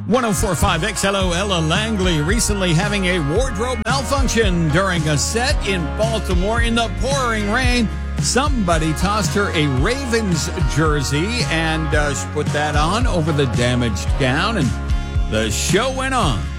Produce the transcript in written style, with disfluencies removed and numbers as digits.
1045 XLO Ella Langley recently having a wardrobe malfunction during a set in Baltimore in the pouring rain. Somebody tossed her a Ravens jersey and she put that on over the damaged gown, and the show went on.